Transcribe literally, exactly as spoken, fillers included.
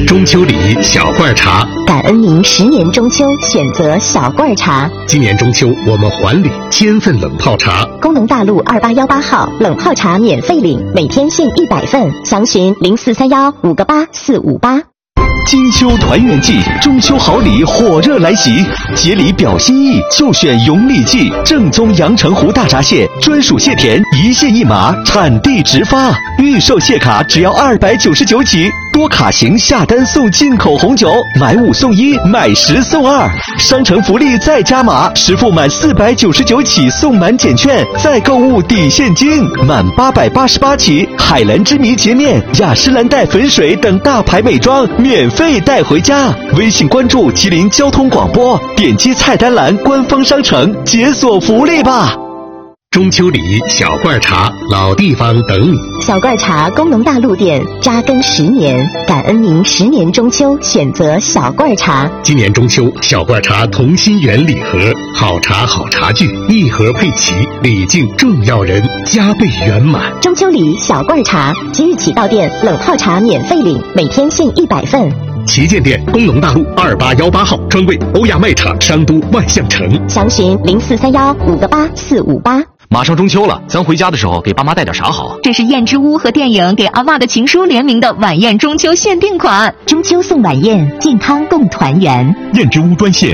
中秋礼小罐茶， 感恩您十年中秋选择小罐茶。 今年中秋我们还礼千份冷泡茶。 工农大路二八幺八号冷泡茶免费领，每天限一百份，详询零四三幺五个八四五八。 金秋团圆季，中秋好礼火热来袭，节礼表心意就选永礼记正宗阳澄湖大闸蟹，专属蟹田，一蟹一码，产地直发，预售蟹卡只要二百九十九起，多卡型下单送进口红酒，买五送一，买十送二，商城福利再加码，实付满四百九十九起送满减券，再购物抵现金，满八百八十八起，海蓝之谜洁面、雅诗兰黛粉水等大牌美妆免费带回家。微信关注吉林交通广播，点击菜单栏官方商城解锁福利吧。 中秋礼小罐茶，老地方等你。 小罐茶工农大路店扎根十年，感恩您十年中秋选择小罐茶。 今年中秋，小罐茶同心圆礼盒，好茶好茶具，一盒配齐，礼敬重要人，加倍圆满。 中秋礼小罐茶，即日起到店冷泡茶免费领，每天限一百份。 旗舰店工农大路二八幺八号，专柜欧亚卖场商都万象城， 详询零四三幺五个八四五八。 马上中秋了，咱回家的时候给爸妈带点啥好？ 这是燕之屋和电影给阿嬷的情书联名的晚宴中秋限定款， 中秋送晚宴，健康共团圆。 燕之屋端线